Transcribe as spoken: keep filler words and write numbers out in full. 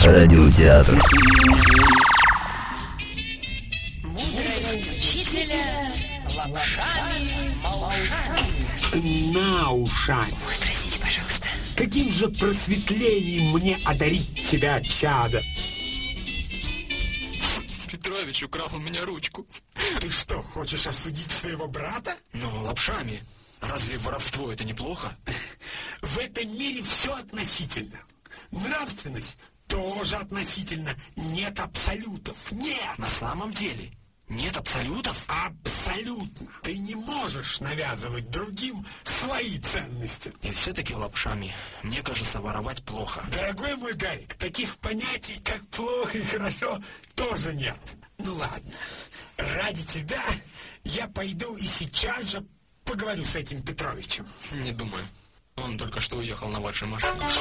Радиотеатр. Мудрость учителя лапшами-малышами. На ушами. Ой, простите, пожалуйста. Каким же просветлением мне одарить тебя, чадо? Петрович украл у меня ручку. Ты что, хочешь осудить своего брата? Ну, лапшами. Разве воровство это неплохо? В этом мире все относительно. Нравственность тоже относительно. Нет абсолютов. Нет. На самом деле нет абсолютов? Абсолютно. Ты не можешь навязывать другим свои ценности. И все-таки лапшами. Мне кажется, воровать плохо. Дорогой мой Гарик, таких понятий, как плохо и хорошо, тоже нет. Ну ладно. Ради тебя я пойду и сейчас же поговорю с этим Петровичем. Не думаю. Он только что уехал на вашей машине.